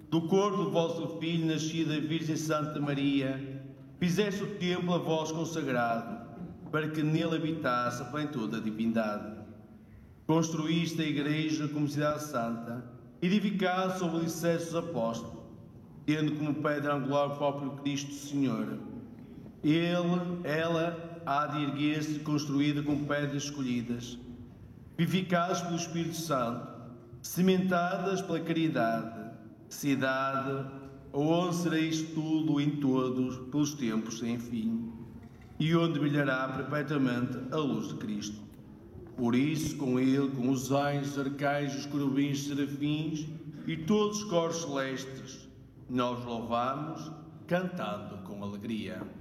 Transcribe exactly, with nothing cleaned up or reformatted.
do corpo do vosso Filho, nascido da Virgem Santa Maria, fizeste o templo a vós consagrado, para que nele habitasse a plenitude da divindade. Construíste a Igreja como cidade santa, edificada sobre o alicerce dos apóstolos, tendo como pedra angular o próprio Cristo Senhor. Ele, ela, há de erguer-se construída com pedras escolhidas, vivificadas pelo Espírito Santo, cimentadas pela caridade, cidade onde sereis tudo em todos pelos tempos sem fim, e onde brilhará perpetuamente a luz de Cristo. Por isso, com ele, com os anjos, os arcanjos, os querubins, os serafins e todos os coros celestes, nós louvamos, cantando com alegria.